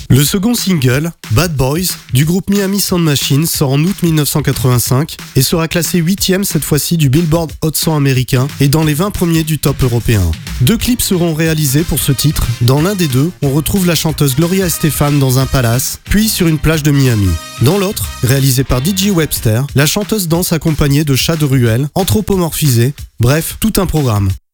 Le second single, Bad Boys, du groupe Miami Sound Machine sort en août 1985 et sera classé 8e cette fois-ci du Billboard Hot 100 américain et dans les 20 premiers du top européen. 2 clips seront réalisés pour ce titre. Dans l'un des deux, on retrouve la chanteuse Gloria Estefan dans un palace, puis sur une plage de Miami. Dans l'autre, réalisé par DJ Webster, la chanteuse danse accompagnée de chats de ruelle, anthropomorphisés, bref, tout un programme.